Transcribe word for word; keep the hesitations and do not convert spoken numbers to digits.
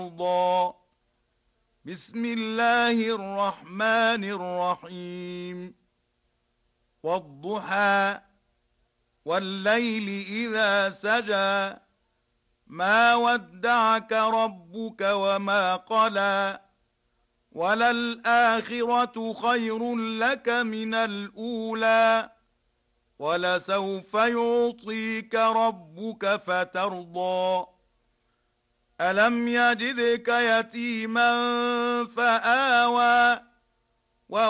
فترضى. بسم الله الرحمن الرحيم. والضحى والليل إذا سجى ما ودعك ربك وما قلى وللآخرة خير لك من الأولى ولسوف يعطيك ربك فترضى. ألم يجدك يتيما فآوى